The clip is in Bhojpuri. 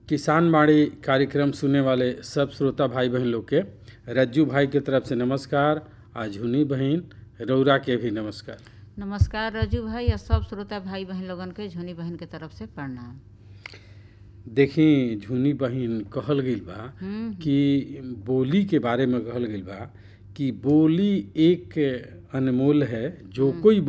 किसान बाड़ी कार्यक्रम सुनने वाले सब श्रोता भाई बहन लोग के रज्जू भाई के तरफ से नमस्कार। आज झुनी बहन रौरा के भी नमस्कार। नमस्कार रज्जू भाई और सब श्रोता भाई बहन लोगन के झुनी बहन के तरफ से प्रणाम। देखी झुनी बहन कहल गईल बा कि बोली के बारे में कहल गईल बा कि बोली एक अनमोल है, जो कोई